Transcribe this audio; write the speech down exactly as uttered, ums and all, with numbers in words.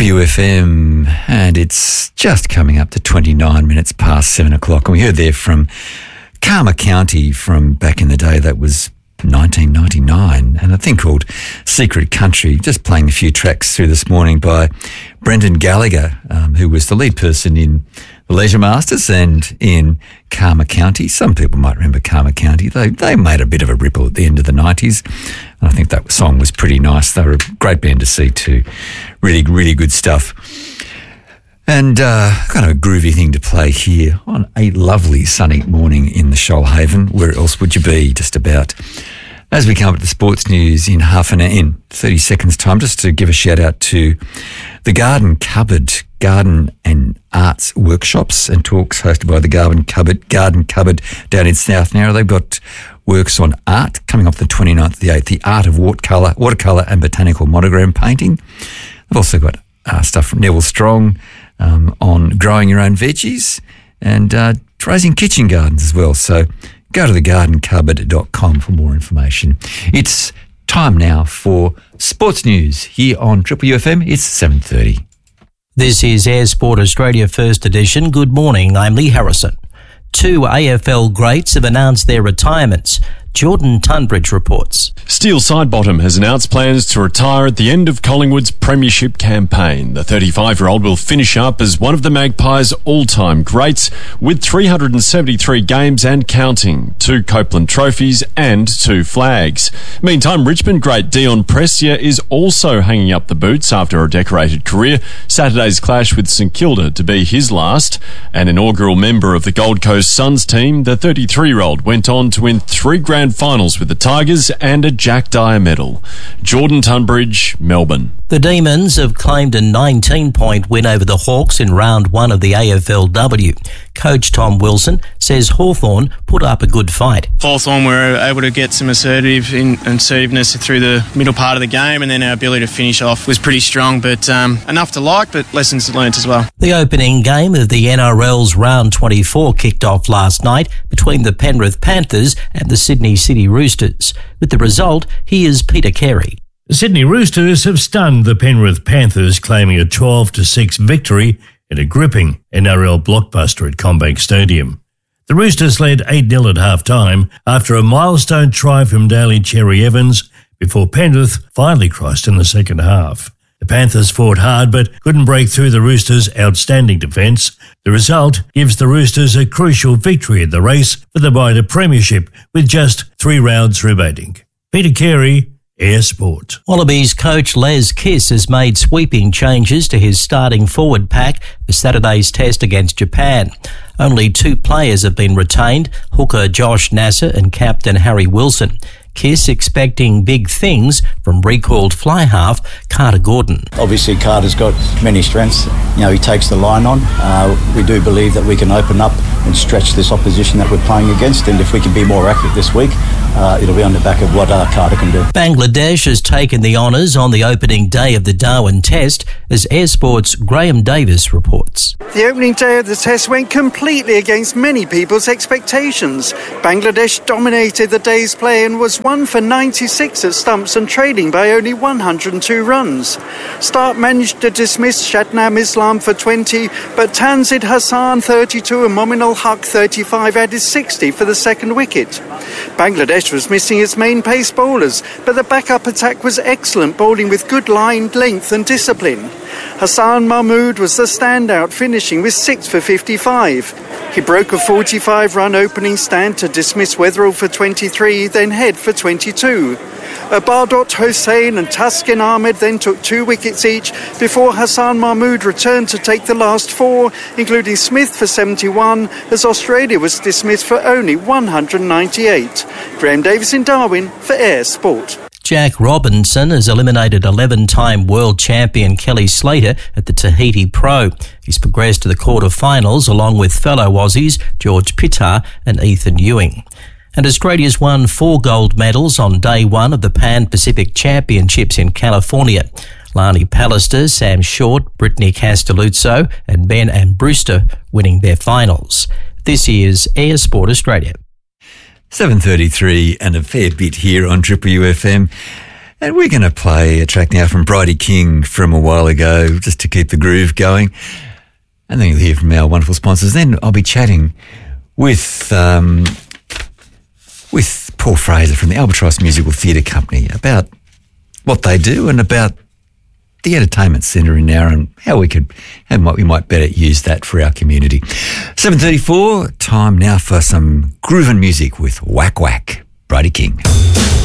Triple U F M, and it's just coming up to twenty-nine minutes past seven o'clock. And we heard there from Karma County from back in the day. That was nineteen ninety-nine, and a thing called Secret Country, just playing a few tracks through this morning by Brendan Gallagher, um, who was the lead person in the Leisure Masters and in Karma County. Some people might remember Karma County. They they made a bit of a ripple at the end of the nineties, and I think that song was pretty nice. They were a great band to see too. Really, really good stuff. And uh, kind of a groovy thing to play here on a lovely sunny morning in the Shoalhaven. Where else would you be, just about? As we come up to the sports news in half an hour, in thirty seconds time, just to give a shout out to the Garden Cupboard, Garden and Arts Workshops and Talks hosted by the Garden Cupboard, Garden Cupboard down in South Narra. They've got works on art coming up the twenty-ninth of the eighth, the art of watercolour, watercolour and botanical monogram painting. They've also got uh, stuff from Neville Strong um, on growing your own veggies and uh, raising kitchen gardens as well. So go to the garden cupboard dot com for more information. It's time now for sports news here on Triple U F M. It's seven thirty. This is Air Sport Australia First Edition. Good morning, I'm Lee Harrison. Two A F L greats have announced their retirements. Jordan Tunbridge reports. Steele Sidebottom has announced plans to retire at the end of Collingwood's premiership campaign. The thirty-five-year-old will finish up as one of the Magpies' all-time greats with three hundred seventy-three games and counting, two Copeland trophies and two flags. Meantime, Richmond great Dion Prestia is also hanging up the boots after a decorated career. Saturday's clash with St Kilda to be his last. An inaugural member of the Gold Coast Suns team, the thirty-three-year-old went on to win three grand finals with the Tigers and a Jack Dyer medal. Jordan Tunbridge, Melbourne. The Demons have claimed a nineteen-point win over the Hawks in round one of the A F L W. Coach Tom Wilson says Hawthorn put up a good fight. Hawthorn were able to get some assertive in, assertiveness through the middle part of the game, and then our ability to finish off was pretty strong, but um, enough to like, but lessons learnt as well. The opening game of the N R L's round twenty-four kicked off last night between the Penrith Panthers and the Sydney City Roosters. With the result, here's Peter Carey. The Sydney Roosters have stunned the Penrith Panthers, claiming a twelve to six victory in a gripping N R L blockbuster at CommBank Stadium. The Roosters led eight nil at half-time after a milestone try from Daly Cherry Evans before Penrith finally crossed in the second half. The Panthers fought hard but couldn't break through the Roosters' outstanding defence. The result gives the Roosters a crucial victory in the race for the minor premiership with just three rounds remaining. Peter Carey, Air Sport. Wallabies coach Les Kiss has made sweeping changes to his starting forward pack for Saturday's test against Japan. Only two players have been retained, hooker Josh Nasser and captain Harry Wilson. Kiss expecting big things from recalled fly half Carter Gordon. Obviously Carter's got many strengths. You know, he takes the line on. Uh, we do believe that we can open up and stretch this opposition that we're playing against, and if we can be more accurate this week, uh, it'll be on the back of what uh, Carter can do. Bangladesh has taken the honours on the opening day of the Darwin Test, as Air Sport's Graham Davis reports. The opening day of the Test went completely against many people's expectations. Bangladesh dominated the day's play and was one for ninety-six at stumps and trailing by only one hundred two runs. Stark managed to dismiss Shadnam Islam for twenty, but Tanzid Hassan thirty-two and Mominul Haq thirty-five added sixty for the second wicket. Bangladesh was missing its main pace bowlers, but the backup attack was excellent, bowling with good line, length and discipline. Hassan Mahmood was the standout, finishing with six for fifty-five. He broke a forty-five run opening stand to dismiss Wetherell for twenty-three, then Head for twenty-two. Abadot Hossain and Taskin Ahmed then took two wickets each before Hassan Mahmood returned to take the last four, including Smith for seventy-one, as Australia was dismissed for only one hundred ninety-eight. Graham Davis in Darwin for Air Sport. Jack Robinson has eliminated eleven-time world champion Kelly Slater at the Tahiti Pro. He's progressed to the quarter-finals along with fellow Aussies George Pittar and Ethan Ewing. And Australia's won four gold medals on day one of the Pan-Pacific Championships in California. Lani Pallister, Sam Short, Brittany Castelluzzo and Ben Ambruster winning their finals. This is Air Sport Australia. seven thirty-three and a fair bit here on Triple U F M. And we're going to play a track now from Bridie King from a while ago, just to keep the groove going. And then you'll hear from our wonderful sponsors. Then I'll be chatting with um, with Paul Fraser from the Albatross Musical Theatre Company about what they do and about the entertainment centre in Nowra and how we could, how might we might better use that for our community. seven thirty-four, time now for some groovin' music with Whack Whack, Bridie King.